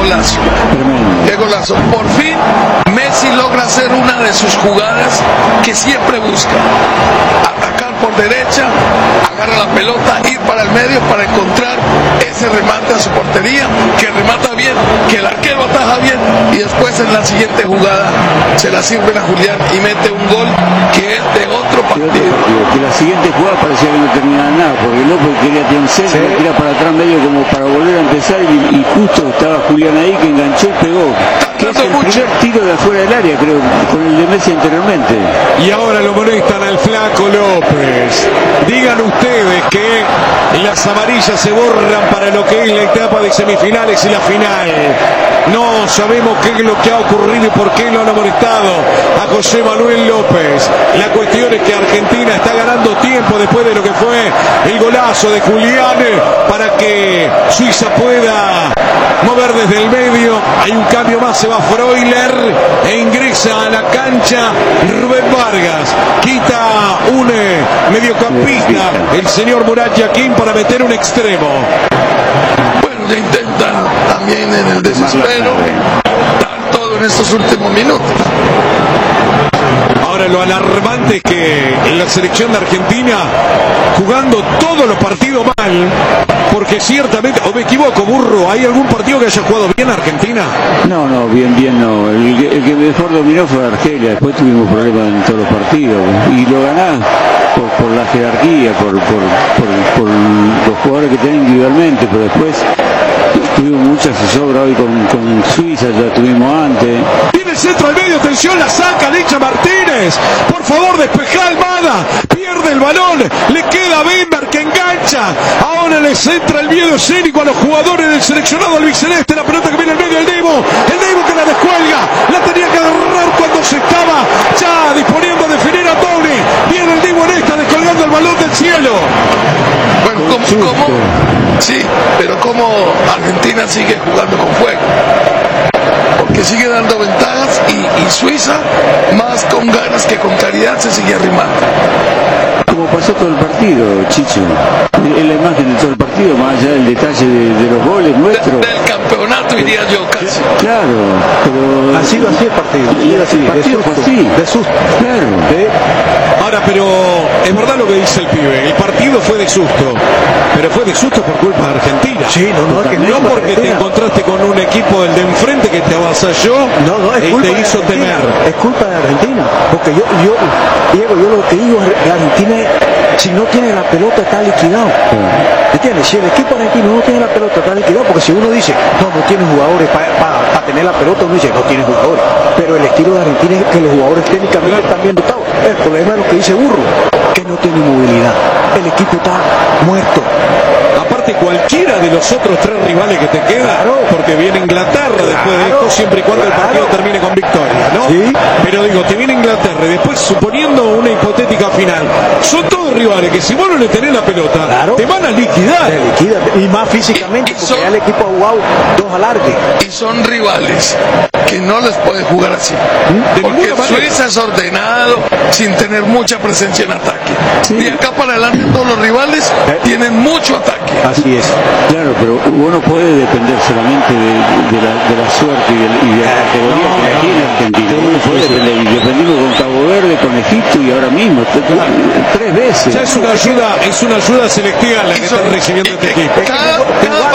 golazo. Qué golazo. Por fin Messi logra hacer una de sus jugadas que siempre busca: atacar por derecha, agarra la pelota, ir para el medio para encontrar ese remate a su portería, que remata bien, que el arquero ataja bien, y después en la siguiente jugada se la sirven a Julián y mete un gol que es de otro partido. Que la siguiente jugada parecía que no terminaba nada, porque López quería tener un centro, tira para atrás medio como para volver a empezar, y justo estaba Julián ahí que enganchó y pegó. Que es el primer tiro de afuera del área, creo, con el de Messi anteriormente. Y ahora lo molestan al Flaco López. Digan ustedes que las amarillas se borran para lo que es la etapa de semifinales y la final. No sabemos qué es lo que ha ocurrido y por qué lo han amonestado a José Manuel López. La cuestión es que Argentina está ganando tiempo después de lo que fue el golazo de Julián, para que Suiza pueda mover desde el medio. Hay un cambio más, se va Freuler e ingresa a la cancha Rubén Vargas. Quita un mediocampista, el señor Murat Yakin, para meter un extremo. Bueno, ya intenta también en el desespero dar todo en estos últimos minutos. Ahora lo alarmante es que en la selección de Argentina, jugando todos los partidos mal, porque ciertamente, o me equivoco, Burro, ¿hay algún partido que haya jugado bien Argentina? No, bien no. El que mejor dominó fue Argelia, después tuvimos problemas en todos los partidos, y lo ganás por la jerarquía, por los jugadores que tienen individualmente, pero después tuvimos mucha zozobra hoy con Suiza, ya tuvimos antes. Viene el centro al medio, atención, la saca Licha Martínez, por favor despejá Almada, pierde el balón, le queda a Bender que engancha, ahora les entra el miedo escénico a los jugadores del seleccionado albiceleste, la pelota que viene al medio, el Divo que la descuelga, la tenía que agarrar cuando se estaba ya disponiendo a definir a Tony, viene el Divo en esta, descolgando el balón del cielo. Bueno, ¿cómo? Sí, pero como Argentina sigue jugando con fuego, porque sigue dando ventajas, y Suiza más con ganas que con claridad se sigue arrimando. Como pasó todo el partido, Chicho, es la imagen de todo el partido, más allá del detalle de los goles nuestros. Del campeonato, diría yo, casi. Claro, pero ha sido así el partido. El partido fue así. De susto. Claro. Ahora, pero es verdad lo que dice el pibe, el partido fue de susto, pero fue de susto por culpa de Argentina. Sí, no porque te encontraste con un equipo del de enfrente que te avasalló y te hizo temer. Es culpa de Argentina, porque Diego, yo lo que digo es que Argentina, si no tiene la pelota, está liquidado. ¿Entiendes? Si el equipo argentino no tiene la pelota, está liquidado, porque si uno dice, no tiene jugadores para tener la pelota, uno dice, no tiene jugadores. Pero el estilo de Argentina es que los jugadores técnicamente están bien dotados. El problema es lo que dice Burro, que no tiene movilidad. El equipo está muerto. Aparte, cualquiera de los otros tres rivales que te queda, porque viene Inglaterra después de esto, siempre y cuando el partido termine con victoria, ¿no? Sí. Pero digo, te viene Inglaterra y después, suponiendo una hipotética final, son todos rivales que si vos no le tenés la pelota, te van a liquidar. Y más físicamente, porque ya el equipo ha jugado dos alargues. Y son rivales que no les puede jugar así, porque Suiza es ordenado, sin tener mucha presencia en ataque. Y acá para adelante todos los rivales tienen mucho ataque. Así es. Claro, pero uno puede depender solamente de la suerte y de la categoría que tiene Argentina. Uno puede depender, y dependimos con Cabo Verde, con Egipto y ahora mismo, 3 veces. Ya es una ayuda selectiva la que está recibiendo este equipo. Cada